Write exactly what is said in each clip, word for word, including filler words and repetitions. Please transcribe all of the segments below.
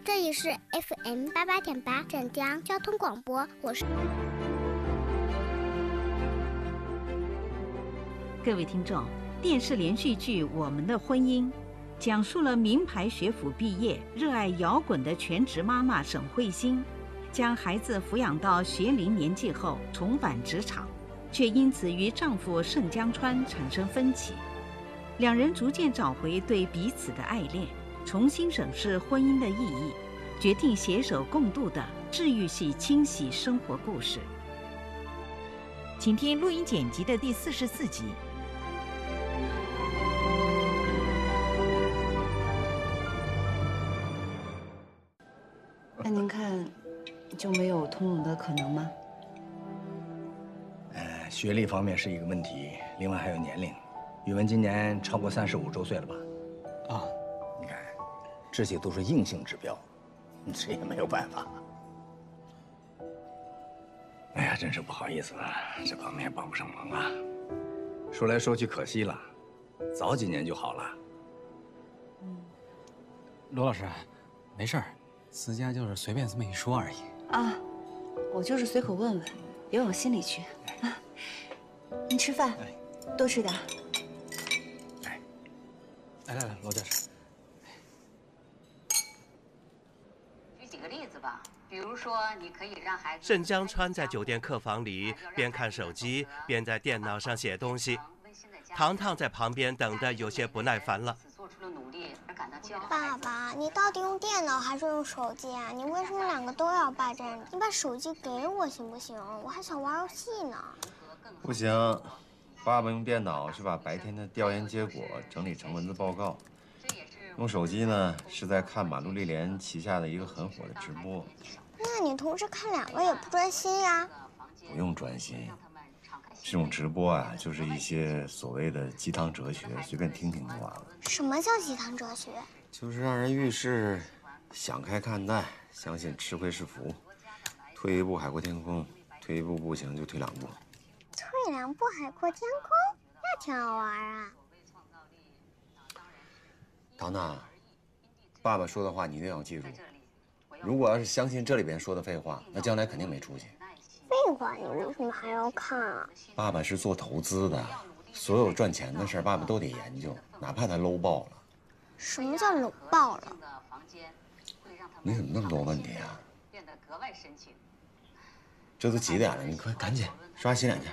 这里是 F M 八八点八镇江交通广播，我是。 各位听众，电视连续剧《我们的婚姻》讲述了名牌学府毕业、热爱摇滚的全职妈妈沈慧欣，将孩子抚养到学龄年纪后重返职场，却因此与丈夫盛江川产生分歧。两人逐渐找回对彼此的爱恋，重新审视婚姻的意义，决定携手共度的治愈系清洗生活故事。请听录音剪辑的第四十四集。 那您看，就没有通融的可能吗？ 呃，学历方面是一个问题，另外还有年龄。宇文今年超过三十五周岁了吧？啊，你看，这些都是硬性指标，这也没有办法。哎呀，真是不好意思啊，这方面帮不上忙啊。说来说去，可惜了，早几年就好了。 嗯，罗老师，没事儿，思佳就是随便这么一说而已。 啊，我就是随口问问，别往心里去啊。你吃饭，多吃点。 来来来，罗教授， 举几个例子吧，比如说，你可以让孩子。 盛江川在酒店客房里边看手机边在电脑上写东西，糖糖在旁边等得有些不耐烦了。 爸爸，你到底用电脑还是用手机啊？你为什么两个都要霸占？你把手机给我行不行？我还想玩游戏呢。 不行。爸爸用电脑是把白天的调研结果整理成文字报告，用手机呢是在看马路丽莲旗下的一个很火的直播。 那你同时看两个也不专心呀？ 不用专心，这种直播啊，就是一些所谓的鸡汤哲学，随便听听就完了。 什么叫鸡汤哲学？ 就是让人遇事想开看待，相信吃亏是福，退一步海阔天空，退一步不行就退两步。 退两步海阔天空，那挺好玩啊！ 糖糖，爸爸说的话你一定要记住。如果要是相信这里边说的废话，那将来肯定没出息。 废话，你为什么还要看啊？ 爸爸是做投资的，所有赚钱的事儿，爸爸都得研究，哪怕他搂爆了。 什么叫搂爆了？ 你怎么那么多问题啊？这都几点了？你快赶紧刷洗脸去。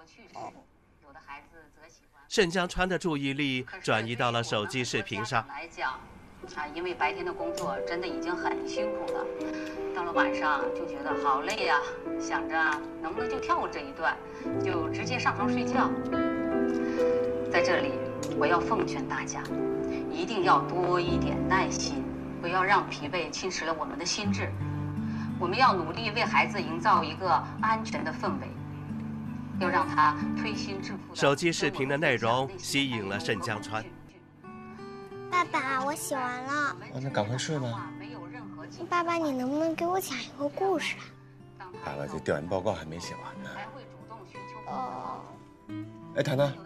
盛江川的注意力转移到了手机视频上。 来讲，啊，因为白天的工作真的已经很辛苦了，到了晚上就觉得好累呀，想着能不能就跳过这一段，就直接上床睡觉。在这里，我要奉劝大家，一定要多一点耐心，不要让疲惫侵蚀了我们的心智。我们要努力为孩子营造一个安全的氛围。要让他推心置腹。 手机视频的内容吸引了盛江川。 爸爸，我洗完了。 啊，那赶快睡吧。 爸爸，你能不能给我讲一个故事啊？爸爸这调研报告还没写完呢。 哦。 哎，糖糖。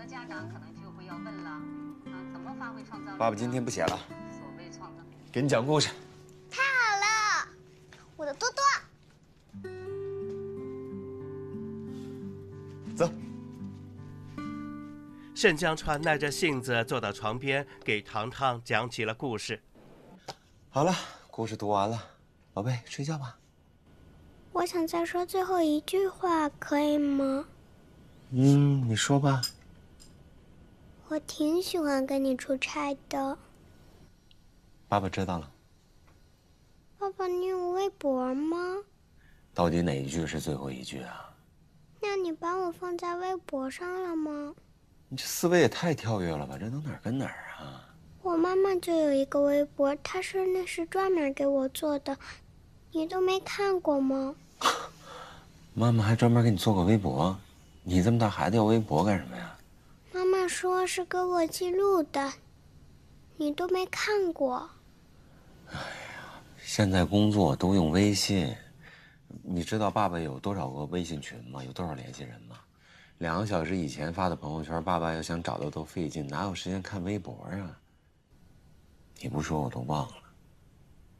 爸爸今天不写了，给你讲故事。 太好了，我的多多。 走。 盛江川耐着性子坐到床边，给糖糖讲起了故事。 好了，故事读完了，宝贝，睡觉吧。 我想再说最后一句话，可以吗？ 嗯，你说吧。 我挺喜欢跟你出差的。 爸爸知道了。 爸爸，你有微博吗？ 到底哪一句是最后一句啊？ 那你把我放在微博上了吗？ 你这思维也太跳跃了吧，这都哪儿跟哪儿啊？ 我妈妈就有一个微博，她说那是专门给我做的，你都没看过吗？ 妈妈还专门给你做过微博？你这么大孩子要微博干什么呀？ 妈妈说是给我记录的，你都没看过。 哎呀，现在工作都用微信。你知道爸爸有多少个微信群吗？有多少联系人吗？两个小时以前发的朋友圈，爸爸要想找到都费劲，哪有时间看微博啊？你不说我都忘了。